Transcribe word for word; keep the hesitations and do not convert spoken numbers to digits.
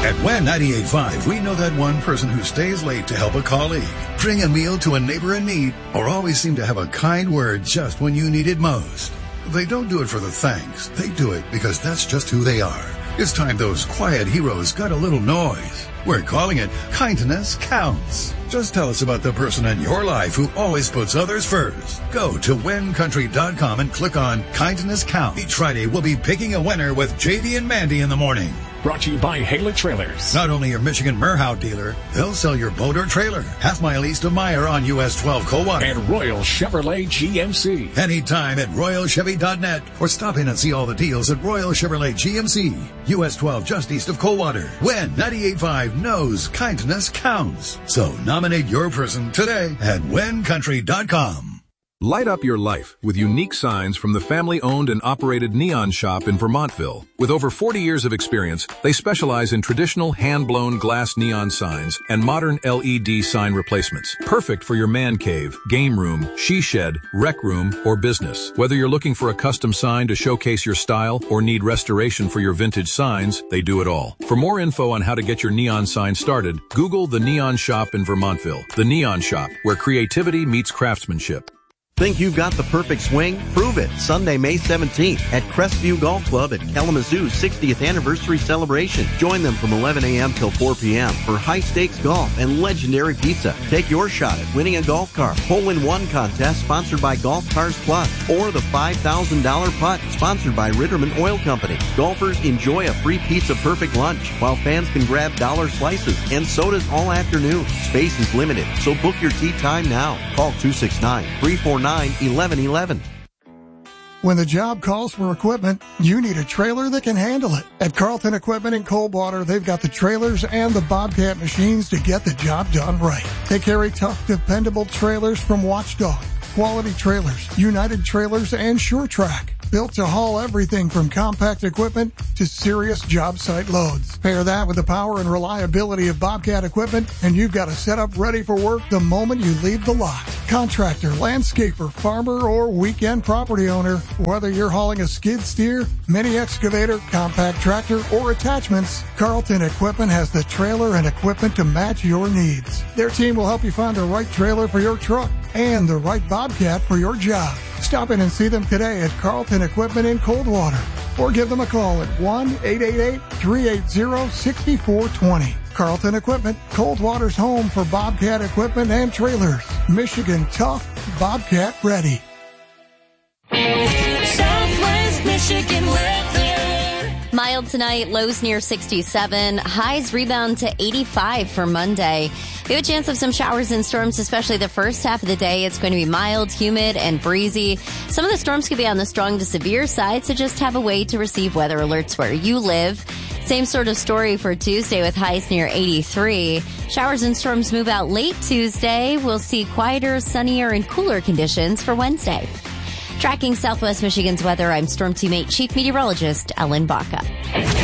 At W E N ninety-eight point five, we know that one person who stays late to help a colleague, bring a meal to a neighbor in need, or always seem to have a kind word just when you need it most. They don't do it for the thanks. They do it because that's just who they are. It's time those quiet heroes got a little noise. We're calling it Kindness Counts. Just tell us about the person in your life who always puts others first. Go to wen country dot com and click on Kindness Count. Each Friday, we'll be picking a winner with J D and Mandy in the morning. Brought to you by Haler Trailers. Not only your Michigan Merhout dealer, they'll sell your boat or trailer half mile east of Meyer on U S twelve Coldwater. And Royal Chevrolet G M C. Anytime at royal chevy dot net or stop in and see all the deals at Royal Chevrolet G M C, U S twelve just east of Coldwater. W E N ninety-eight point five knows kindness counts. So nominate your person today at wen country dot com. Light up your life with unique signs from the family-owned and operated Neon Shop in Vermontville. With over forty years of experience, they specialize in traditional hand-blown glass neon signs and modern L E D sign replacements. Perfect for your man cave, game room, she shed, rec room, or business. Whether you're looking for a custom sign to showcase your style or need restoration for your vintage signs, they do it all. For more info on how to get your neon sign started, Google the Neon Shop in Vermontville. The Neon Shop, where creativity meets craftsmanship. Think you've got the perfect swing? Prove it Sunday, May seventeenth at Crestview Golf Club at Kalamazoo's sixtieth anniversary celebration. Join them from eleven a.m. till four p.m. for high-stakes golf and legendary pizza. Take your shot at winning a golf cart. Hole-in-one contest sponsored by Golf Cars Plus, or the five thousand dollars putt sponsored by Ritterman Oil Company. Golfers enjoy a free Pizza Perfect lunch, while fans can grab dollar slices and sodas all afternoon. Space is limited, so book your tee time now. Call two six nine, three four nine, eleven eleven. When the job calls for equipment, you need a trailer that can handle it. At Carlton Equipment in Coldwater, they've got the trailers and the Bobcat machines to get the job done right. They carry tough, dependable trailers from Watchdog, Quality Trailers, United Trailers, and SureTrack. Built to haul everything from compact equipment to serious job site loads. Pair that with the power and reliability of Bobcat equipment, and you've got a setup ready for work the moment you leave the lot. Contractor, landscaper, farmer, or weekend property owner, whether you're hauling a skid steer, mini excavator, compact tractor, or attachments, Carlton Equipment has the trailer and equipment to match your needs. Their team will help you find the right trailer for your truck and the right Bobcat for your job. Stop in and see them today at Carlton Equipment in Coldwater, or give them a call at one eight eight eight, three eight zero, six four two zero. Carlton Equipment, Coldwater's home for Bobcat equipment and trailers. Michigan tough, Bobcat ready. Southwest Michigan weather. Mild tonight, lows near sixty-seven. Highs rebound to eighty-five for Monday. We have a chance of some showers and storms, especially the first half of the day. It's going to be mild, humid, and breezy. Some of the storms could be on the strong to severe side, so just have a way to receive weather alerts where you live. Same sort of story for Tuesday with highs near eighty-three. Showers and storms move out late Tuesday. We'll see quieter, sunnier, and cooler conditions for Wednesday. Tracking Southwest Michigan's weather, I'm Storm Team eight Chief Meteorologist Ellen Baca.